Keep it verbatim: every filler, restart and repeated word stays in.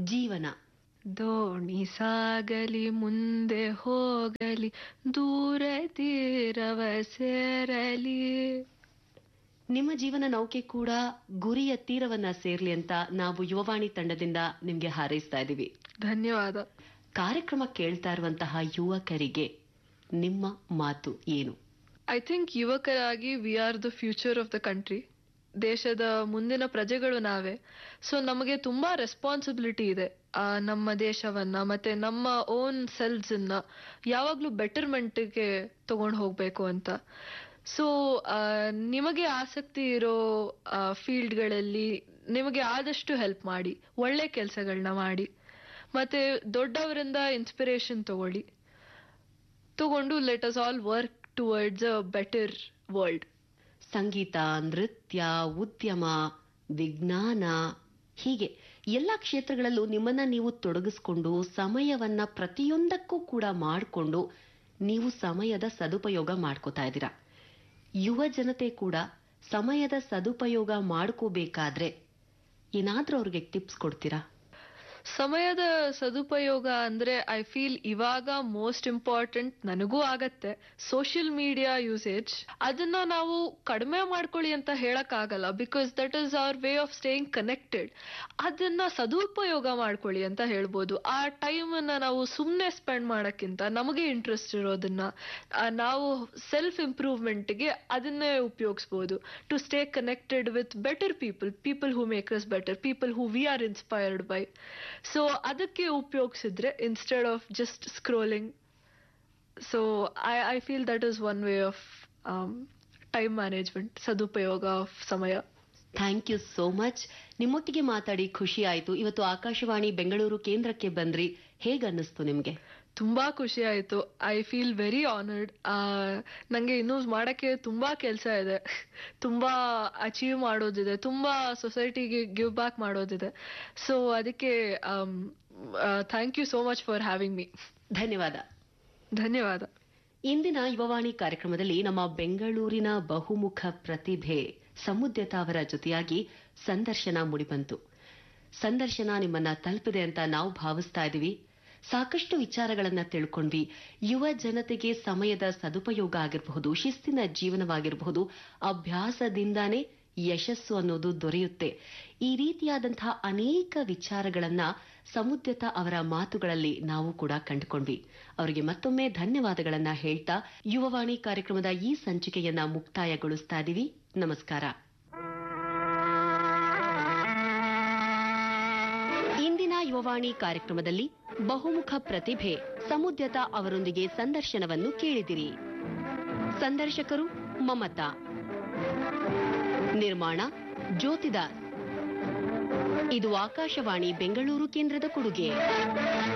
ಜೀವನ. ದೋಣಿ ಸಾಗಲಿ ಮುಂದೆ ಹೋಗಲಿ ದೂರ ತೀರವ ಸೇರಲಿ. ನಿಮ್ಮ ಜೀವನ ನೌಕೆ ಕೂಡ ಗುರಿಯ ತೀರವನ್ನ ಸೇರ್ಲಿ ಅಂತ ನಾವು ಯುವವಾಣಿ ತಂಡದಿಂದ ನಿಮ್ಗೆ ಹಾರೈಸ್ತಾ ಇದ್ದೀವಿ. ಧನ್ಯವಾದ. ಕಾರ್ಯಕ್ರಮ ಕೇಳ್ತಾ ಇರುವಂತಹ ಯುವಕರಿಗೆ ನಿಮ್ಮ ಮಾತು ಏನು? I think ಯುವಕರಾಗಿ we are the future of the country. ದೇಶದ ಮುಂದಿನ ಪ್ರಜೆಗಳು ನಾವೇ. ಸೊ ನಮಗೆ ತುಂಬಾ ರೆಸ್ಪಾನ್ಸಿಬಿಲಿಟಿ ಇದೆ ಆ, ನಮ್ಮ ದೇಶವನ್ನ ಮತ್ತೆ ನಮ್ಮ ಓನ್ ಸೆಲ್ಸ್ ಅನ್ನ ಯಾವಾಗ್ಲೂ ಬೆಟರ್ಮೆಂಟ್ಗೆ ತಗೊಂಡು ಹೋಗ್ಬೇಕು ಅಂತ. ಸೊ ನಿಮಗೆ ಆಸಕ್ತಿ ಇರೋ ಫೀಲ್ಡ್ಗಳಲ್ಲಿ ನಿಮಗೆ ಆದಷ್ಟು ಹೆಲ್ಪ್ ಮಾಡಿ, ಒಳ್ಳೆ ಕೆಲಸಗಳನ್ನ ಮಾಡಿ, ಮತ್ತೆ ದೊಡ್ಡವರಿಂದ ಇನ್ಸ್ಪಿರೇಷನ್ ತಗೊಳ್ಳಿ. ತಗೊಂಡು let us all work towards a better world. ಸಂಗೀತ, ನೃತ್ಯ, ಉದ್ಯಮ, ವಿಜ್ಞಾನ, ಹೀಗೆ ಎಲ್ಲ ಕ್ಷೇತ್ರಗಳಲ್ಲೂ ನಿಮ್ಮನ್ನ ನೀವು ತೊಡಗಿಸ್ಕೊಂಡು ಸಮಯವನ್ನ ಪ್ರತಿಯೊಂದಕ್ಕೂ ಕೂಡ ಮಾಡಿಕೊಂಡು ನೀವು ಸಮಯದ ಸದುಪಯೋಗ ಮಾಡ್ಕೋತಾ ಇದ್ದೀರಾ. ಯುವ ಜನತೆ ಕೂಡ ಸಮಯದ ಸದುಪಯೋಗ ಮಾಡ್ಕೋಬೇಕಾದ್ರೆ ಏನಾದ್ರೂ ಅವ್ರಿಗೆ ಟಿಪ್ಸ್ ಕೊಡ್ತೀರಾ? ಸಮಯದ ಸದುಪಯೋಗ ಅಂದ್ರೆ ಐ ಫೀಲ್ ಇವಾಗ ಮೋಸ್ಟ್ ಇಂಪಾರ್ಟೆಂಟ್ ನನಗೂ ಆಗತ್ತೆ ಸೋಷಿಯಲ್ ಮೀಡಿಯಾ ಯೂಸೇಜ್. ಅದನ್ನ ನಾವು ಕಡಿಮೆ ಮಾಡ್ಕೊಳ್ಳಿ ಅಂತ ಹೇಳಕ್ ಆಗಲ್ಲ, because that is our way of staying connected. ಅದನ್ನ ಸದುಪಯೋಗ ಮಾಡ್ಕೊಳ್ಳಿ ಅಂತ ಹೇಳ್ಬೋದು. ಆ ಟೈಮ್ ಅನ್ನ ನಾವು ಸುಮ್ನೆ ಸ್ಪೆಂಡ್ ಮಾಡಕ್ಕಿಂತ ನಮಗೆ ಇಂಟ್ರೆಸ್ಟ್ ಇರೋದನ್ನ ಆ, ನಾವು ಸೆಲ್ಫ್ ಇಂಪ್ರೂವ್ಮೆಂಟ್ಗೆ ಅದನ್ನೇ ಉಪಯೋಗಿಸಬಹುದು. To stay connected with better people, people who make us better, people who we are inspired by. So ಅದಕ್ಕೆ ಉಪಯೋಗಿಸಿದ್ರೆ instead of just scrolling. So I I feel that is one way of time management, ಸದುಪಯೋಗ of ಸಮಯ. Thank you so much. ನಿಮ್ಮೊಟ್ಟಿಗೆ ಮಾತಾಡಿ ಖುಷಿ ಆಯ್ತು. ಇವತ್ತು ಆಕಾಶವಾಣಿ ಬೆಂಗಳೂರು ಕೇಂದ್ರಕ್ಕೆ ಬಂದ್ರಿ, ಹೇಗನ್ನಿಸ್ತು ನಿಮ್ಗೆ? ತುಂಬಾ ಖುಷಿ ಆಯ್ತು. I feel very honoured. ನಂಗೆ ಇನ್ನೂ ಮಾಡಕ್ಕೆ ತುಂಬಾ ಕೆಲಸ ಇದೆ, ತುಂಬಾ ಅಚೀವ್ ಮಾಡೋದಿದೆ, ತುಂಬಾ ಸೊಸೈಟಿಗೆ ಗಿವ್ ಬ್ಯಾಕ್ ಮಾಡೋದಿದೆ. ಸೊ ಅದಕ್ಕೆ thank you so much for having me. ಧನ್ಯವಾದ. ಧನ್ಯವಾದ. ಇಂದಿನ ಯುವವಾಣಿ ಕಾರ್ಯಕ್ರಮದಲ್ಲಿ ನಮ್ಮ ಬೆಂಗಳೂರಿನ ಬಹುಮುಖ ಪ್ರತಿಭೆ ಸಮುದ್ಯತಾ ಅವರ ಜೊತೆಯಾಗಿ ಸಂದರ್ಶನ ಮೂಡಿಬಂತು. ಸಂದರ್ಶನ ನಿಮ್ಮನ್ನ ತಲುಪಿದೆ ಅಂತ ನಾವು ಭಾವಿಸ್ತಾ ಇದ್ದೀವಿ. ಸಾಕಷ್ಟು ವಿಚಾರಗಳನ್ನ ತಿಳ್ಕೊಂಡ್ವಿ. ಯುವ ಜನತೆಗೆ ಸಮಯದ ಸದುಪಯೋಗ ಆಗಿರಬಹುದು, ಶಿಸ್ತಿನ ಜೀವನವಾಗಿರಬಹುದು, ಅಭ್ಯಾಸದಿಂದಾನೇ ಯಶಸ್ಸು ಅನ್ನೋದು ದೊರೆಯುತ್ತೆ. ಈ ರೀತಿಯಾದಂತಹ ಅನೇಕ ವಿಚಾರಗಳನ್ನ ಸಮುದ್ಯತಾ ಅವರ ಮಾತುಗಳಲ್ಲಿ ನಾವು ಕೂಡ ಕಂಡುಕೊಂಡ್ವಿ. ಅವರಿಗೆ ಮತ್ತೊಮ್ಮೆ ಧನ್ಯವಾದಗಳನ್ನ ಹೇಳ್ತಾ ಯುವವಾಣಿ ಕಾರ್ಯಕ್ರಮದ ಈ ಸಂಚಿಕೆಯನ್ನ ಮುಕ್ತಾಯಗೊಳಿಸ್ತಾ ಇದೀವಿ. ನಮಸ್ಕಾರ. ಇಂದಿನ ಯುವವಾಣಿ ಕಾರ್ಯಕ್ರಮದಲ್ಲಿ ಬಹುಮುಖ ಪ್ರತಿಭೆ ಸಮುದ್ಯತಾ ಅವರೊಂದಿಗೆ ಸಂದರ್ಶನವನ್ನು ಕೇಳಿದಿರಿ. ಸಂದರ್ಶಕರು ಮಮತಾ, ನಿರ್ಮಾಣ ಜ್ಯೋತಿದಾಸ್. ಇದು ಆಕಾಶವಾಣಿ ಬೆಂಗಳೂರು ಕೇಂದ್ರದ ಕೊಡುಗೆ.